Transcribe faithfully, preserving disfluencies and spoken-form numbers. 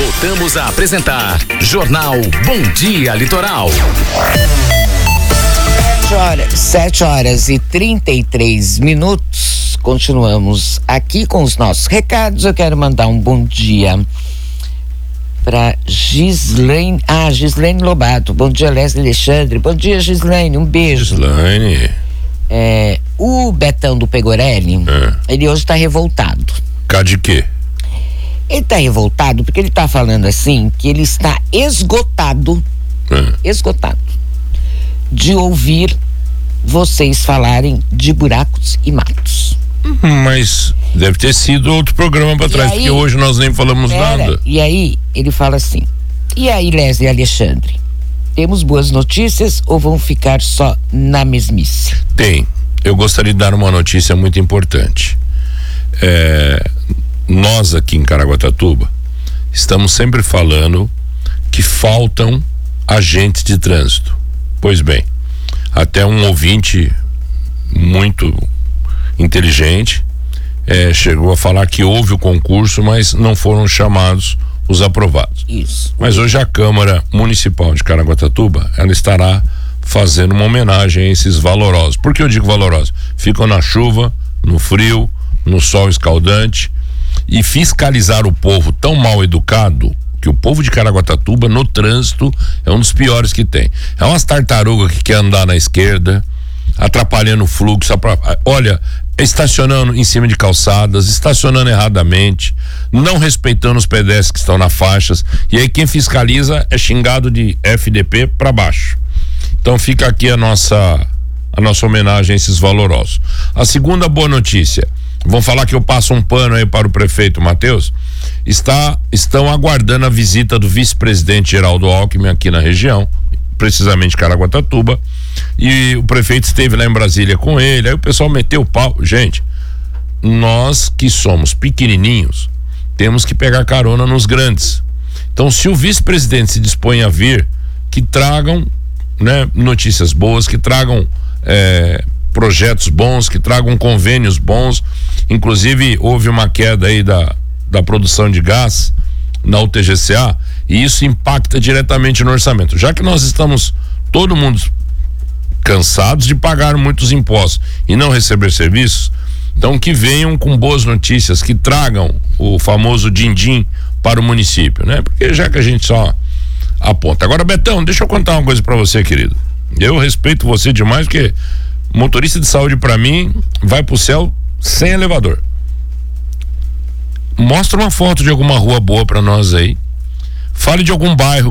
Voltamos a apresentar Jornal Bom Dia Litoral. Sete horas e trinta e três minutos. Continuamos aqui com os nossos recados. Eu quero mandar um bom dia para Gislaine. Ah, Gislaine Lobato. Bom dia, Leslie Alexandre. Bom dia, Gislaine. Um beijo. Gislaine. É, o Betão do Pegorelli, é. ele hoje está revoltado. Cá de quê? Ele está revoltado porque ele está falando assim que ele está esgotado, é. esgotado de ouvir vocês falarem de buracos e matos. Mas deve ter sido outro programa para trás, aí, porque hoje nós nem falamos pera, nada. E aí ele fala assim: e aí, Leslie Alexandre, temos boas notícias ou vão ficar só na mesmice? Tem. Eu gostaria de dar uma notícia muito importante. É, nós aqui em Caraguatatuba estamos sempre falando que faltam agentes de trânsito. Pois bem, até um ouvinte muito inteligente é, chegou a falar que houve o concurso, mas não foram chamados os aprovados. Isso. Mas hoje a Câmara Municipal de Caraguatatuba, ela estará fazendo uma homenagem a esses valorosos. Por que eu digo valorosos? Ficam na chuva, no frio, no sol escaldante, e fiscalizar o povo tão mal educado, que o povo de Caraguatatuba no trânsito é um dos piores que tem. É umas tartarugas que quer andar na esquerda, atrapalhando o fluxo, olha, estacionando em cima de calçadas, estacionando erradamente, não respeitando os pedestres que estão nas faixas, e aí quem fiscaliza é xingado de F D P para baixo. Então fica aqui a nossa a nossa homenagem a esses valorosos. A segunda boa notícia, vão falar que eu passo um pano aí para o prefeito Matheus, está, estão aguardando a visita do vice-presidente Geraldo Alckmin aqui na região, precisamente Caraguatatuba, e o prefeito esteve lá em Brasília com ele, aí o pessoal meteu o pau. Gente, nós que somos pequenininhos, temos que pegar carona nos grandes. Então, se o vice-presidente se dispõe a vir, que tragam, né, notícias boas, que tragam é, projetos bons, que tragam convênios bons. Inclusive houve uma queda aí da, da produção de gás na U T G C A, e isso impacta diretamente no orçamento, já que nós estamos todo mundo cansados de pagar muitos impostos e não receber serviços. Então que venham com boas notícias, que tragam o famoso din-din para o município, né? Porque já que a gente só aponta. Agora, Betão, deixa eu contar uma coisa para você, querido. Eu respeito você demais, porque motorista de saúde para mim vai pro céu sem elevador. Mostra uma foto de alguma rua boa para nós aí. Fale de algum bairro